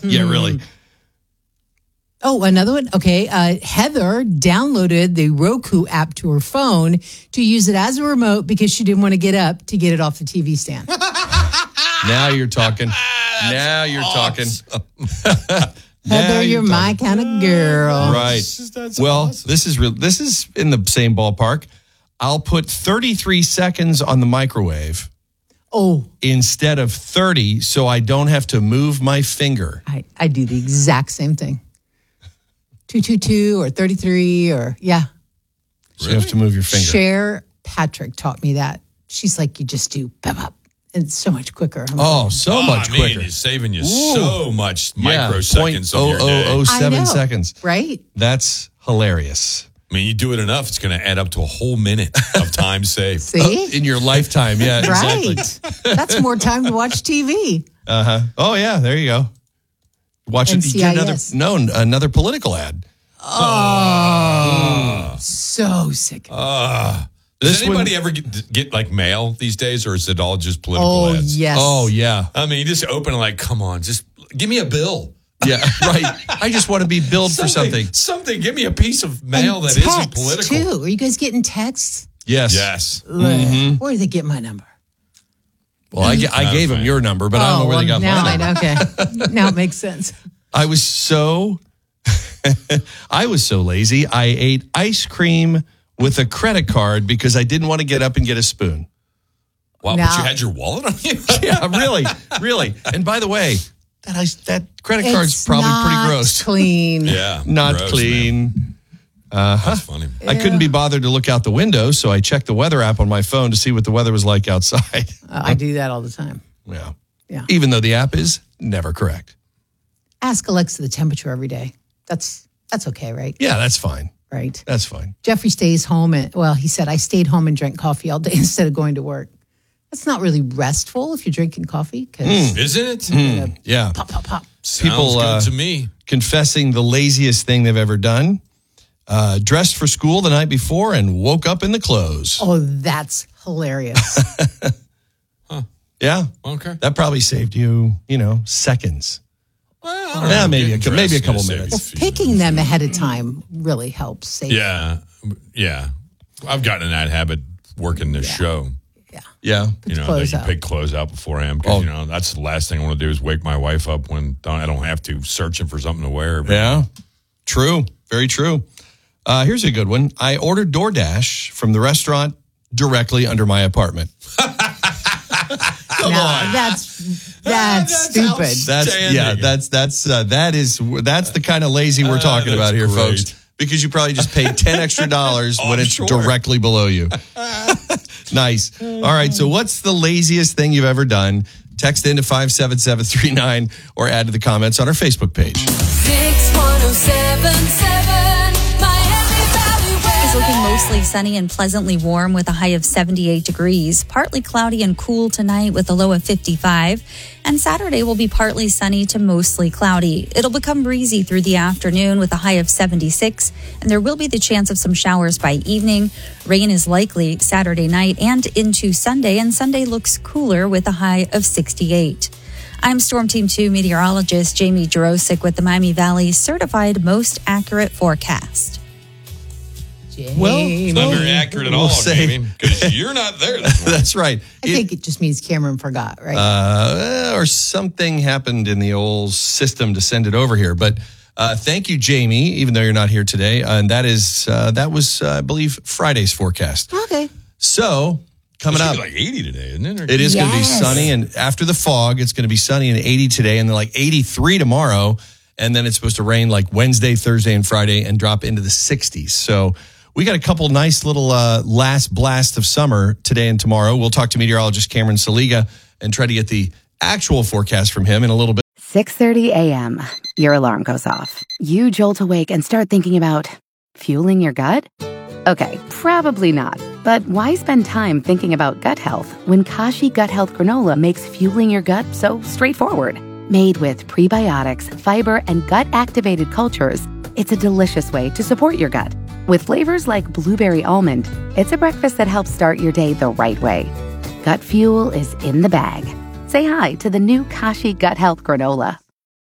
Yeah, really. Oh, another one? Okay. Heather downloaded the Roku app to her phone to use it as a remote because she didn't want to get up to get it off the TV stand. Now you're talking. Now you're talking. Heather, you're my kind of girl. Right. Well, awesome. this is in the same ballpark. I'll put 33 seconds on the microwave instead of 30 so I don't have to move my finger. I do the exact same thing. 222 or 33 or, yeah. So you have to move your finger. Cher Patrick taught me that. She's like, you just do bop. It's so much quicker. So much quicker. It's saving you so much microseconds of your day. 0.0007 seconds. Right? That's hilarious. I mean, you do it enough, it's going to add up to a whole minute of time saved. See? In your lifetime, yeah, Right. exactly. That's more time to watch TV. Oh, yeah, there you go. Watch it. NCIS. Another political ad. So sick. Does anybody ever get like mail these days, or is it all just political ads? Yes. Oh, yeah. I mean, you just open it like, come on, just give me a bill. Yeah, right. I just want to be billed for something. Something. Give me a piece of mail And that texts, isn't political. too. Are you guys getting texts? Yes. Yes. Where do they get my number? Well, I gave him your number, but I don't know where they got now my number. I know. Okay. Now it makes sense. I was so lazy. I ate ice cream with a credit card because I didn't want to get up and get a spoon. Wow, Now- but you had your wallet on you? Yeah, really. And by the way, that credit card's It's probably pretty not gross. clean. Yeah. Not gross, clean. man. That's funny. I couldn't be bothered to look out the window, so I checked the weather app on my phone to see what the weather was like outside. I do that all the time. Yeah. Yeah. Even though the app is never correct. Ask Alexa the temperature every day. That's okay, right? Yeah, that's fine. Right. That's fine. Jeffrey stays home he said, I stayed home and drank coffee all day instead of going to work. That's not really restful if you're drinking coffee because Isn't it? Yeah. pop. Sounds good to me. Confessing the laziest thing they've ever done. Dressed for school the night before and woke up in the clothes. Oh, that's hilarious. Yeah. Okay. That probably saved you, seconds. Well, Yeah, maybe a couple minutes. Picking them ahead of time really helps save Yeah. I've gotten in that habit working this show. Yeah. That clothes you out. pick clothes out beforehand because, that's the last thing I want to do is wake my wife up when I don't have to, searching for something to wear. Yeah. True. Very true. Here's a good one. I ordered DoorDash from the restaurant directly under my apartment. Come on. That's stupid. That's the kind of lazy we're talking about here, great. folks. Because you probably just paid $10 extra when it's sure. directly below you. Nice. All right. So what's the laziest thing you've ever done? Text into 57739 or add to the comments on our Facebook page. 61077 Miami Valley Weather. It's looking mostly sunny and pleasantly warm with a high of 78 degrees. Partly cloudy and cool tonight with a low of 55. And Saturday will be partly sunny to mostly cloudy. It'll become breezy through the afternoon with a high of 76. And there will be the chance of some showers by evening. Rain is likely Saturday night and into Sunday. And Sunday looks cooler with a high of 68. I'm Storm Team 2 meteorologist Jamie Jarosik with the Miami Valley Certified Most Accurate Forecast. Well, It's not very accurate at all, Jamie, because you're not there. That's right. I think it just means Cameron forgot, right? Or something happened in the old system to send it over here. But thank you, Jamie, even though you're not here today. And that was, I believe, Friday's forecast. Okay. So coming up, like 80 today, isn't it? it is going to be Yes. sunny. And after the fog, it's going to be sunny and 80 today and then like 83 tomorrow. And then it's supposed to rain like Wednesday, Thursday, and Friday and drop into the 60s. So we got a couple nice little last blast of summer today and tomorrow. We'll talk to meteorologist Cameron Saliga and try to get the actual forecast from him in a little bit. 6:30 a.m. Your alarm goes off. You jolt awake and start thinking about fueling your gut? Okay, probably not. But why spend time thinking about gut health when Kashi Gut Health Granola makes fueling your gut so straightforward? Made with prebiotics, fiber, and gut-activated cultures, it's a delicious way to support your gut. With flavors like blueberry almond, it's a breakfast that helps start your day the right way. Gut fuel is in the bag. Say hi to the new Kashi Gut Health Granola.